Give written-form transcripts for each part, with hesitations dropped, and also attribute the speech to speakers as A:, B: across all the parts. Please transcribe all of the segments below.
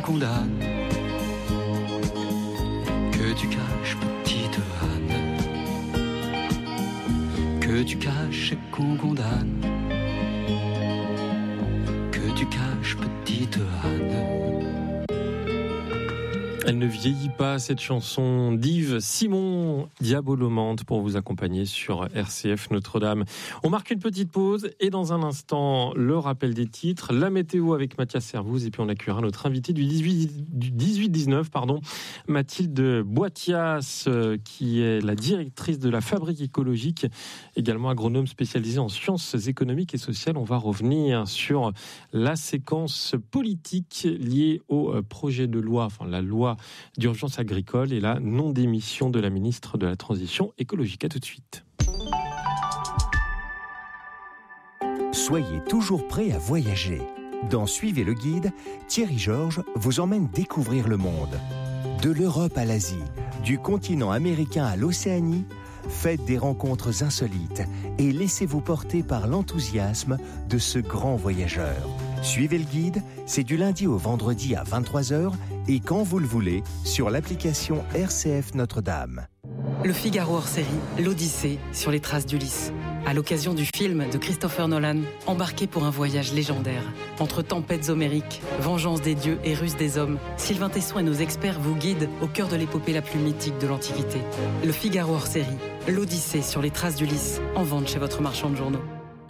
A: condamne, que tu caches, petite Anne, que tu caches et qu'on condamne, que tu caches, petite Anne.
B: Elle ne vieillit pas, cette chanson d'Yves Simon, Diabolomante, pour vous accompagner sur RCF Notre-Dame. On marque une petite pause et dans un instant, le rappel des titres, la météo avec Mathias Servouz et puis on accueillera notre invité du 18-19, Mathilde Boitias, qui est la directrice de la Fabrique écologique, également agronome spécialisée en sciences économiques et sociales. On va revenir sur la séquence politique liée au projet de loi, la loi d'urgence agricole et la non-démission de la ministre de la Transition écologique. À tout de suite.
C: Soyez toujours prêts à voyager. Dans Suivez le guide, Thierry Georges vous emmène découvrir le monde. De l'Europe à l'Asie, du continent américain à l'Océanie, faites des rencontres insolites et laissez-vous porter par l'enthousiasme de ce grand voyageur. Suivez le guide, c'est du lundi au vendredi à 23h et quand vous le voulez, sur l'application RCF Notre-Dame.
D: Le Figaro hors série, l'Odyssée sur les traces d'Ulysse. À l'occasion du film de Christopher Nolan, embarqué pour un voyage légendaire. Entre tempêtes homériques, vengeance des dieux et ruse des hommes, Sylvain Tesson et nos experts vous guident au cœur de l'épopée la plus mythique de l'Antiquité. Le Figaro hors série, l'Odyssée sur les traces d'Ulysse, en vente chez votre marchand de journaux.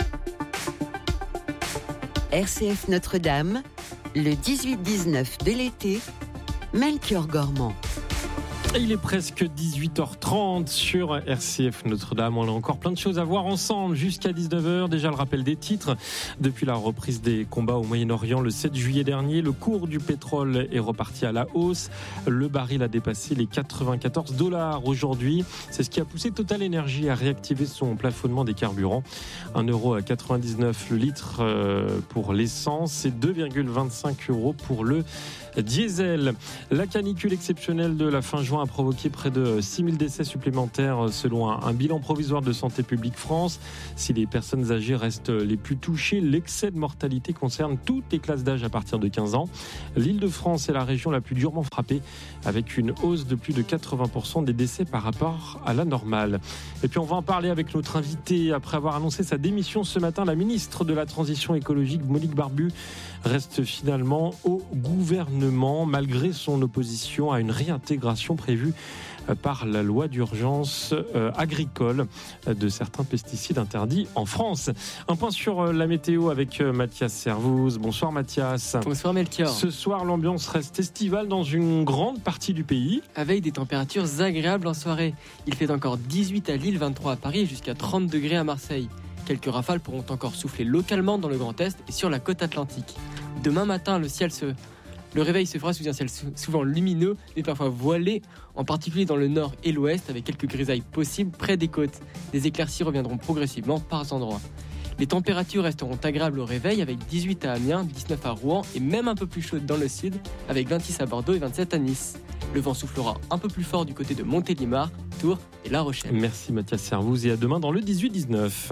E: RCF Notre-Dame, le 18-19 de l'été, Melchior Gormand.
B: Il est presque 18h30 sur RCF Notre-Dame. On a encore plein de choses à voir ensemble jusqu'à 19h. Déjà le rappel des titres. Depuis la reprise des combats au Moyen-Orient le 7 juillet dernier, le cours du pétrole est reparti à la hausse. Le baril a dépassé les $94 aujourd'hui. C'est ce qui a poussé Total Energy à réactiver son plafonnement des carburants. 1,99€ le litre pour l'essence et 2,25€ pour le diesel. La canicule exceptionnelle de la fin juin a provoqué près de 6000 décès supplémentaires selon un bilan provisoire de Santé publique France. Si les personnes âgées restent les plus touchées, l'excès de mortalité concerne toutes les classes d'âge à partir de 15 ans. L'Île-de-France est la région la plus durement frappée avec une hausse de plus de 80% des décès par rapport à la normale. Et puis on va en parler avec notre invité. Après avoir annoncé sa démission ce matin, la ministre de la Transition écologique, Monique Barbu, reste finalement au gouvernement malgré son opposition à une réintégration prévue par la loi d'urgence agricole de certains pesticides interdits en France. Un point sur la météo avec Mathias Servouz. Bonsoir Mathias.
F: Bonsoir Melchior.
B: Ce soir, l'ambiance reste estivale dans une grande partie du pays.
F: Avec des températures agréables en soirée. Il fait encore 18 à Lille, 23 à Paris et jusqu'à 30 degrés à Marseille. Quelques rafales pourront encore souffler localement dans le Grand Est et sur la côte atlantique. Demain matin, le réveil se fera sous un ciel souvent lumineux, mais parfois voilé, en particulier dans le nord et l'ouest, avec quelques grisailles possibles près des côtes. Des éclaircies reviendront progressivement par endroits. Les températures resteront agréables au réveil, avec 18 à Amiens, 19 à Rouen et même un peu plus chaudes dans le sud, avec 26 à Bordeaux et 27 à Nice. Le vent soufflera un peu plus fort du côté de Montélimar, Tours et La Rochelle.
B: Merci Mathias Servouz et à demain dans le 18-19.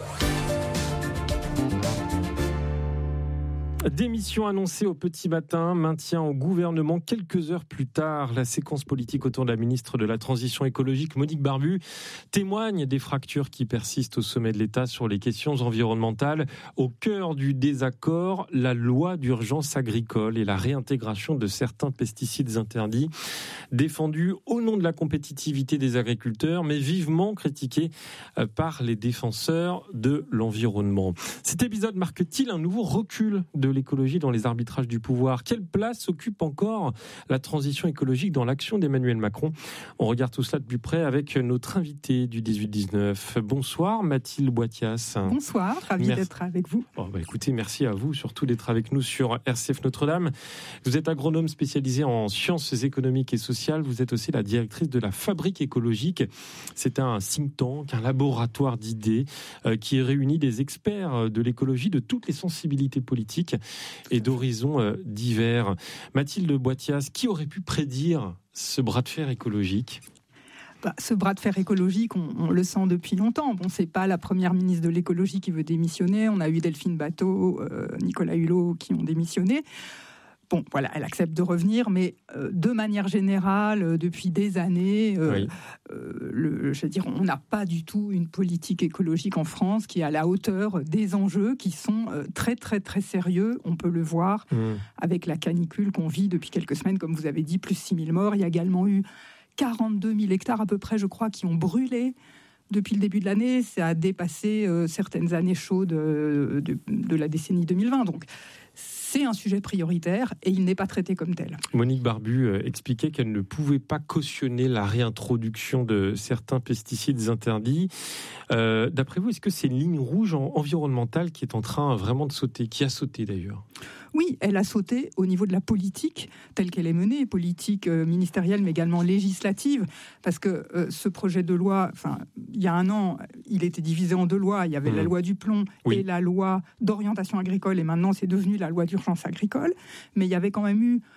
B: Démission annoncée au petit matin, maintien au gouvernement quelques heures plus tard. La séquence politique autour de la ministre de la Transition écologique, Monique Barbu, témoigne des fractures qui persistent au sommet de l'État sur les questions environnementales. Au cœur du désaccord, la loi d'urgence agricole et la réintégration de certains pesticides interdits, défendus au nom de la compétitivité des agriculteurs, mais vivement critiqués par les défenseurs de l'environnement. Cet épisode marque-t-il un nouveau recul de l'écologie dans les arbitrages du pouvoir? Quelle place occupe encore la transition écologique dans l'action d'Emmanuel Macron? On regarde tout cela de plus près avec notre invité du 18-19. Bonsoir Mathilde Boitias.
G: Bonsoir, ravi d'être avec vous.
B: Écoutez, merci à vous surtout d'être avec nous sur RCF Notre-Dame. Vous êtes agronome spécialisé en sciences économiques et sociales. Vous êtes aussi la directrice de la Fabrique écologique. C'est un think tank, un laboratoire d'idées qui réunit des experts de l'écologie de toutes les sensibilités politiques et d'horizons divers. Mathilde Boitias, qui aurait pu prédire ce bras de fer écologique ?
G: Ce bras de fer écologique, on le sent depuis longtemps. Bon, c'est pas la première ministre de l'écologie qui veut démissionner. On a eu Delphine Batho, Nicolas Hulot qui ont démissionné. Bon, voilà, elle accepte de revenir, mais de manière générale, depuis des années, je veux dire, on n'a pas du tout une politique écologique en France qui est à la hauteur des enjeux qui sont très, très, très sérieux. On peut le voir avec la canicule qu'on vit depuis quelques semaines, comme vous avez dit, plus 6 000 morts. Il y a également eu 42 000 hectares à peu près, je crois, qui ont brûlé depuis le début de l'année. Ça a dépassé certaines années chaudes de la décennie 2020. Donc, c'est un sujet prioritaire et il n'est pas traité comme tel.
B: Monique Barbu expliquait qu'elle ne pouvait pas cautionner la réintroduction de certains pesticides interdits. D'après vous, est-ce que c'est une ligne rouge environnementale qui est en train vraiment de sauter, qui a sauté d'ailleurs ?
G: Oui, elle a sauté au niveau de la politique telle qu'elle est menée, politique ministérielle mais également législative, parce que ce projet de loi, il y a un an, il était divisé en 2 lois. Il y avait la loi du plomb et la loi d'orientation agricole, et maintenant c'est devenu la loi d'urgence agricole. Mais il y avait quand même eu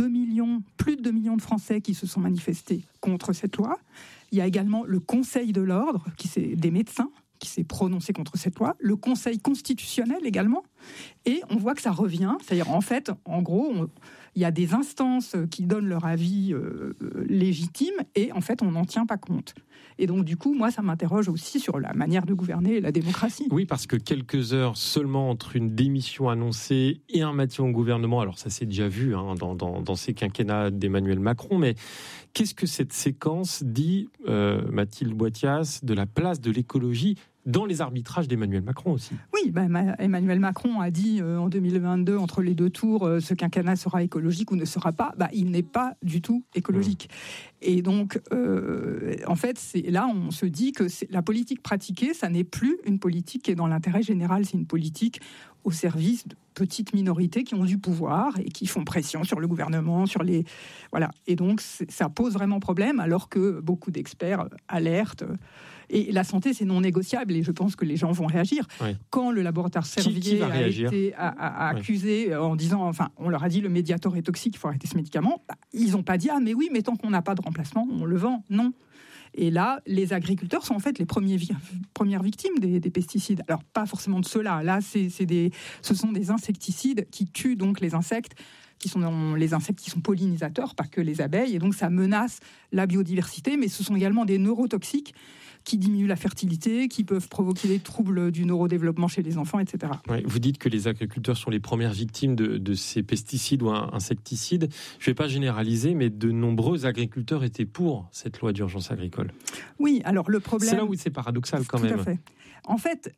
G: plus de 2 millions de Français qui se sont manifestés contre cette loi. Il y a également le Conseil de l'ordre, des médecins, qui s'est prononcé contre cette loi, le Conseil constitutionnel également, et on voit que ça revient. C'est-à-dire, en fait, en gros, il y a des instances qui donnent leur avis légitime, et en fait, on n'en tient pas compte. Et donc, du coup, moi, ça m'interroge aussi sur la manière de gouverner la démocratie.
B: Oui, parce que quelques heures seulement entre une démission annoncée et un maintien au gouvernement, alors ça s'est déjà vu dans ces quinquennats d'Emmanuel Macron, mais qu'est-ce que cette séquence dit, Mathilde Boitias, de la place de l'écologie dans les arbitrages d'Emmanuel Macron aussi?
G: Oui, Emmanuel Macron a dit en 2022, entre les 2 tours, ce quinquennat sera écologique ou ne sera pas. Il n'est pas du tout écologique. Et donc, en fait, là, on se dit que la politique pratiquée, ça n'est plus une politique qui est dans l'intérêt général, c'est une politique au service de petites minorités qui ont du pouvoir et qui font pression sur le gouvernement, voilà. Et donc, ça pose vraiment problème, alors que beaucoup d'experts alertent. Et la santé, c'est non négociable, et je pense que les gens vont réagir. Oui. Quand le laboratoire Servier a été accusé en disant, on leur a dit le Mediator est toxique, il faut arrêter ce médicament, ils n'ont pas dit mais oui, mais tant qu'on n'a pas de remplacement, on le vend. Non. Et là, les agriculteurs sont en fait les premières victimes des pesticides. Alors, pas forcément de ceux-là. Là, ce sont des insecticides qui tuent donc les insectes, qui sont les insectes qui sont pollinisateurs, pas que les abeilles. Et donc, ça menace la biodiversité, mais ce sont également des neurotoxiques qui diminuent la fertilité, qui peuvent provoquer des troubles du neurodéveloppement chez les enfants, etc.
B: Oui, vous dites que les agriculteurs sont les premières victimes de ces pesticides ou insecticides. Je ne vais pas généraliser, mais de nombreux agriculteurs étaient pour cette loi d'urgence agricole.
G: Oui, alors le problème...
B: C'est là où c'est paradoxal quand même.
G: Tout à fait. En fait,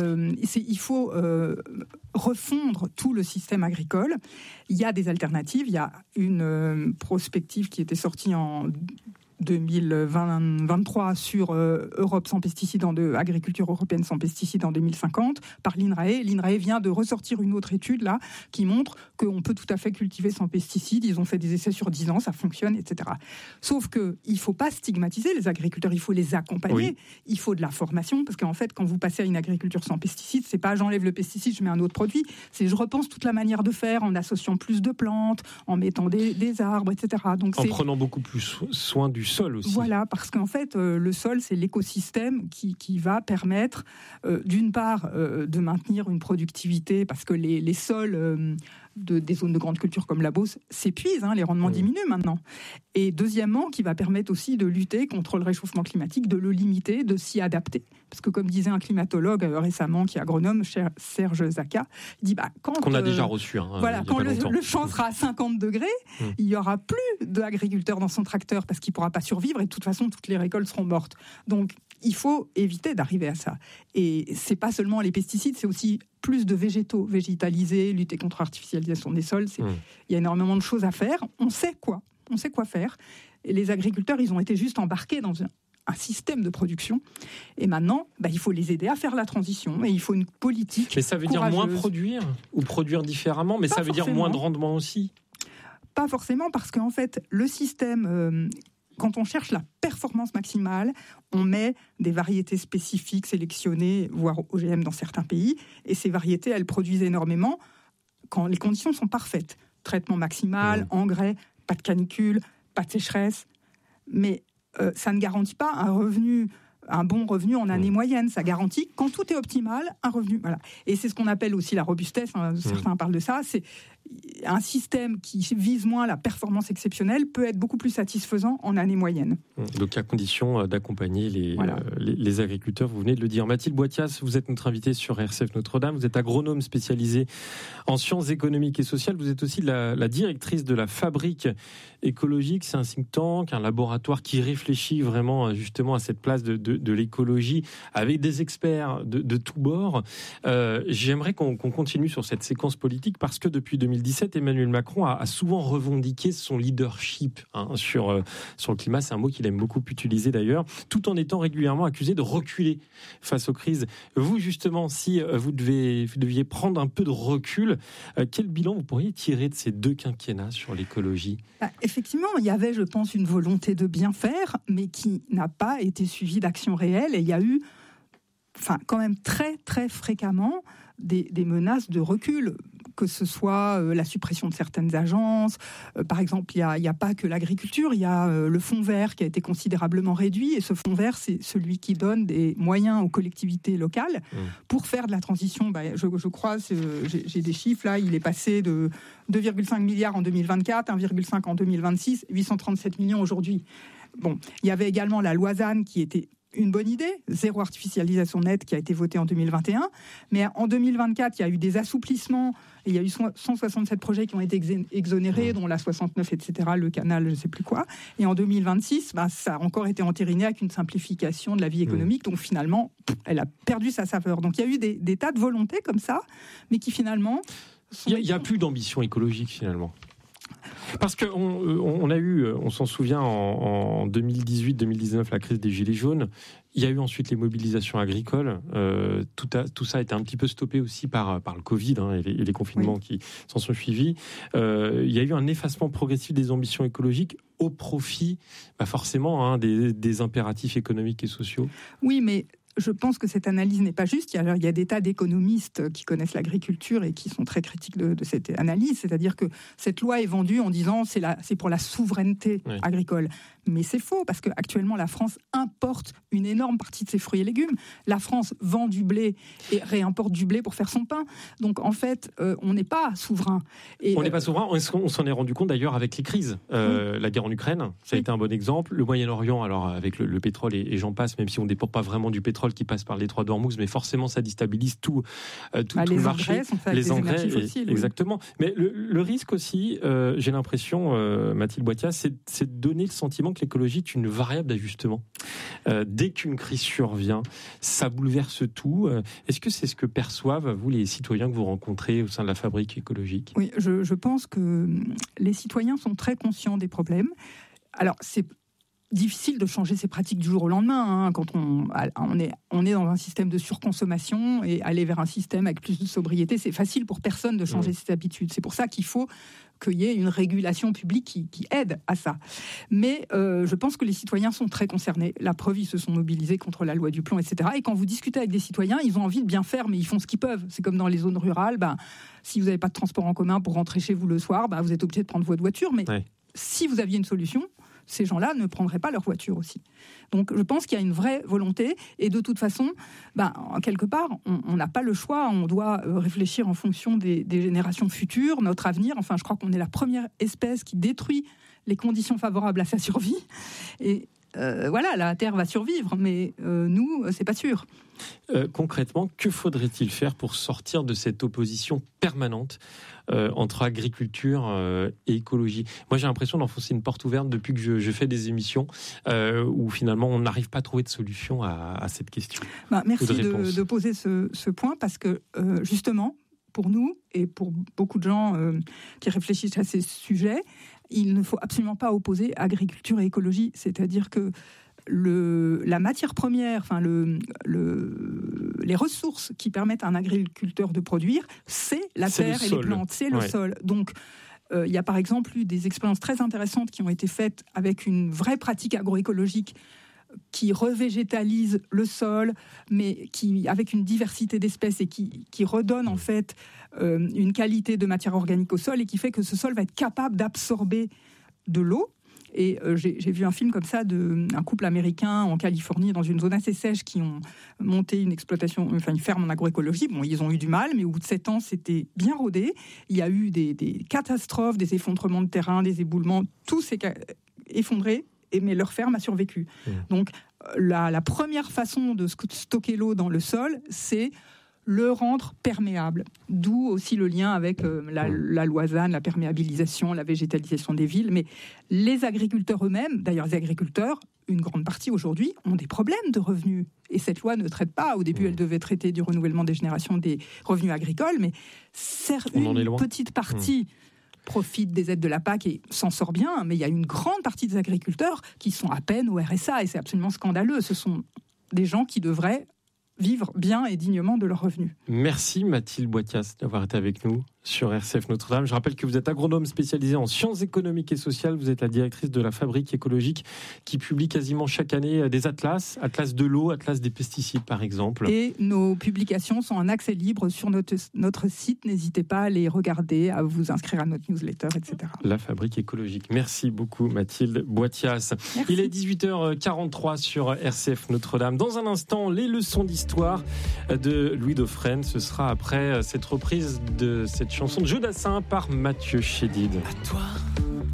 G: il faut refondre tout le système agricole. Il y a des alternatives. Il y a une prospective qui était sortie en 2023 sur Europe sans pesticides, agriculture européenne sans pesticides en 2050 par l'INRAE. L'INRAE vient de ressortir une autre étude là qui montre qu'on peut tout à fait cultiver sans pesticides. Ils ont fait des essais sur 10 ans, ça fonctionne, etc. Sauf qu'il ne faut pas stigmatiser les agriculteurs, il faut les accompagner, oui. Il faut de la formation, parce qu'en fait, quand vous passez à une agriculture sans pesticides, c'est pas j'enlève le pesticide, je mets un autre produit, c'est je repense toute la manière de faire en associant plus de plantes, en mettant des arbres, etc. Donc,
B: en prenant beaucoup plus soin du sol aussi.
G: Voilà, parce qu'en fait, le sol, c'est l'écosystème qui va permettre, d'une part, de maintenir une productivité, parce que les sols des zones de grande culture comme la Beauce s'épuisent, les rendements diminuent maintenant. Et deuxièmement, qui va permettre aussi de lutter contre le réchauffement climatique, de le limiter, de s'y adapter. Parce que comme disait un climatologue récemment qui est agronome, Serge Zaka, il dit
B: qu'on a déjà reçu.
G: Quand le champ sera à 50 degrés, il n'y aura plus d'agriculteurs dans son tracteur parce qu'il ne pourra pas survivre et de toute façon, toutes les récoltes seront mortes. Donc, il faut éviter d'arriver à ça. Et ce n'est pas seulement les pesticides, c'est aussi plus de végétaux, végétaliser, lutter contre l'artificialisation des sols. Il y a énormément de choses à faire. On sait quoi faire. Et les agriculteurs, ils ont été juste embarqués dans un système de production. Et maintenant, il faut les aider à faire la transition. Et il faut une politique
B: Mais ça veut
G: courageuse.
B: Dire moins produire ou produire différemment, mais
G: pas
B: ça veut
G: forcément.
B: Dire moins de rendement aussi.
G: Pas forcément, parce qu'en fait, le système... quand on cherche la performance maximale, on met des variétés spécifiques sélectionnées, voire OGM dans certains pays. Et ces variétés, elles produisent énormément quand les conditions sont parfaites. Traitement maximal, engrais, pas de canicule, pas de sécheresse. Mais ça ne garantit pas un bon revenu en année moyenne. Ça garantit, quand tout est optimal, un revenu. Voilà. Et c'est ce qu'on appelle aussi la robustesse. Certains parlent de ça. un système qui vise moins la performance exceptionnelle peut être beaucoup plus satisfaisant en année moyenne.
B: Donc à condition d'accompagner les agriculteurs, vous venez de le dire. Mathilde Boitias, vous êtes notre invitée sur RCF Notre-Dame, vous êtes agronome spécialisée en sciences économiques et sociales, vous êtes aussi la directrice de la Fabrique écologique, c'est un think tank, un laboratoire qui réfléchit vraiment justement à cette place de l'écologie avec des experts de tous bords. J'aimerais qu'on continue sur cette séquence politique parce que depuis 2017, Emmanuel Macron a souvent revendiqué son leadership sur le climat. C'est un mot qu'il aime beaucoup utiliser d'ailleurs, tout en étant régulièrement accusé de reculer face aux crises. Vous, justement, si vous deviez prendre un peu de recul, quel bilan vous pourriez tirer de ces 2 quinquennats sur l'écologie ?
G: Effectivement, il y avait, je pense, une volonté de bien faire, mais qui n'a pas été suivie d'action réelle. Et il y a eu, quand même très, très fréquemment, des menaces de recul, que ce soit la suppression de certaines agences. Par exemple, il n'y a pas que l'agriculture, il y a le fonds vert qui a été considérablement réduit. Et ce fonds vert, c'est celui qui donne des moyens aux collectivités locales pour faire de la transition. Je crois, j'ai des chiffres là, il est passé de 2,5 milliards en 2024, 1,5 en 2026, 837 millions aujourd'hui. Bon, il y avait également la loi ZAN qui était une bonne idée, zéro artificialisation nette qui a été votée en 2021. Mais en 2024, il y a eu des assouplissements. Et il y a eu 167 projets qui ont été exonérés, dont la 69, etc., le canal, je ne sais plus quoi. Et en 2026, ça a encore été entériné avec une simplification de la vie économique. Donc finalement, elle a perdu sa saveur. Donc il y a eu des tas de volontés comme ça, mais qui finalement...
B: Il n'y a plus d'ambition écologique finalement. Parce qu'on a eu, on s'en souvient, en 2018-2019, la crise des Gilets jaunes. Il y a eu ensuite les mobilisations agricoles. Tout ça a été un petit peu stoppé aussi par le Covid et les confinements qui s'en sont suivis. Il y a eu un effacement progressif des ambitions écologiques au profit, forcément, des impératifs économiques et sociaux.
G: Oui, mais... je pense que cette analyse n'est pas juste. Il y a des tas d'économistes qui connaissent l'agriculture et qui sont très critiques de cette analyse. C'est-à-dire que cette loi est vendue en disant c'est pour la souveraineté agricole. Mais c'est faux, parce qu'actuellement, la France importe une énorme partie de ses fruits et légumes. La France vend du blé et réimporte du blé pour faire son pain. Donc, en fait, on n'est pas souverain. On
B: n'est pas souverain. On s'en est rendu compte, d'ailleurs, avec les crises. La guerre en Ukraine, ça a été un bon exemple. Le Moyen-Orient, alors, avec le pétrole et j'en passe, même si on ne dépend pas vraiment du pétrole qui passe par le détroit d'Ormuz, mais forcément, ça déstabilise tout le marché.
G: Les engrais, fossiles,
B: exactement. Mais le risque aussi, j'ai l'impression, Mathilde Boitias, c'est de donner le sentiment que l'écologie est une variable d'ajustement. Dès qu'une crise survient, ça bouleverse tout. Est-ce que c'est ce que perçoivent, vous, les citoyens que vous rencontrez au sein de la Fabrique écologique ?
G: Oui, je pense que les citoyens sont très conscients des problèmes. Alors, c'est difficile de changer ses pratiques du jour au lendemain, quand on est dans un système de surconsommation, et aller vers un système avec plus de sobriété, c'est facile pour personne de changer ses habitudes. C'est pour ça qu'il faut qu'il y ait une régulation publique qui aide à ça. Mais je pense que les citoyens sont très concernés. La preuve, ils se sont mobilisés contre la loi du plomb, etc. Et quand vous discutez avec des citoyens, ils ont envie de bien faire, mais ils font ce qu'ils peuvent. C'est comme dans les zones rurales, si vous n'avez pas de transport en commun pour rentrer chez vous le soir, vous êtes obligé de prendre votre voiture. Mais si vous aviez une solution, ces gens-là ne prendraient pas leur voiture aussi. Donc je pense qu'il y a une vraie volonté, et de toute façon, quelque part, on n'a pas le choix, on doit réfléchir en fonction des générations futures, notre avenir. Enfin, je crois qu'on est la première espèce qui détruit les conditions favorables à sa survie. Et la Terre va survivre, mais nous, c'est pas sûr.
B: Concrètement, que faudrait-il faire pour sortir de cette opposition permanente entre agriculture et écologie ? Moi, j'ai l'impression d'enfoncer une porte ouverte depuis que je fais des émissions où finalement on n'arrive pas à trouver de solution à cette question.
G: Merci de poser ce point, parce que justement, pour nous et pour beaucoup de gens qui réfléchissent à ces sujets, il ne faut absolument pas opposer agriculture et écologie. C'est-à-dire que la matière première, les ressources qui permettent à un agriculteur de produire, c'est la terre et les plantes, c'est le sol. Donc, il y a par exemple eu des expériences très intéressantes qui ont été faites avec une vraie pratique agroécologique qui revégétalise le sol, mais avec une diversité d'espèces, et qui redonne en fait une qualité de matière organique au sol, et qui fait que ce sol va être capable d'absorber de l'eau. Et j'ai vu un film comme ça d'un couple américain en Californie, dans une zone assez sèche, qui ont monté une ferme en agroécologie. Bon, ils ont eu du mal, mais au bout de 7 ans, c'était bien rodé. Il y a eu des catastrophes, des effondrements de terrain, des éboulements, tout s'est effondré, mais leur ferme a survécu. Donc, la première façon de stocker l'eau dans le sol, c'est le rendre perméable. D'où aussi le lien avec la loisane, la perméabilisation, la végétalisation des villes. Mais les agriculteurs eux-mêmes, d'ailleurs les agriculteurs, une grande partie aujourd'hui, ont des problèmes de revenus. Et cette loi ne traite pas. Au début, elle devait traiter du renouvellement des générations des revenus agricoles, mais une petite partie profite des aides de la PAC et s'en sort bien. Mais il y a une grande partie des agriculteurs qui sont à peine au RSA, et c'est absolument scandaleux. Ce sont des gens qui devraient vivre bien et dignement de leurs revenus.
B: Merci Mathilde Boithias d'avoir été avec nous sur RCF Notre-Dame. Je rappelle que vous êtes agronome spécialisée en sciences économiques et sociales. Vous êtes la directrice de la Fabrique écologique qui publie quasiment chaque année des atlas de l'eau, atlas des pesticides par exemple.
G: Et nos publications sont en accès libre sur notre site. N'hésitez pas à les regarder, à vous inscrire à notre newsletter, etc.
B: La Fabrique écologique. Merci beaucoup Mathilde Boithias.
G: Merci.
B: Il est 18h43 sur RCF Notre-Dame. Dans un instant, les leçons d'histoire de Louis Dauphren. Ce sera après cette reprise de cette chanson de Jeu d'Assin par Mathieu Chédid.
A: À toi.